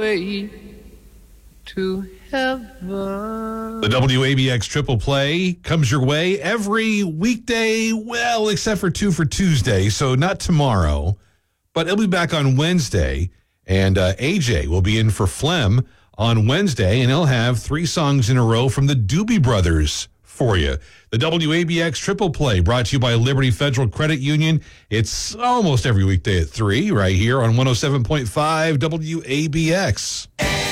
way to heaven. The WABX Triple Play comes your way every weekday, well, except for 2 for Tuesday, so not tomorrow, but it'll be back on Wednesday, and AJ will be in for Flem on Wednesday, and he'll have 3 songs in a row from the Doobie Brothers for you. The WABX Triple Play brought to you by Liberty Federal Credit Union. It's almost every weekday at 3 right here on 107.5 WABX.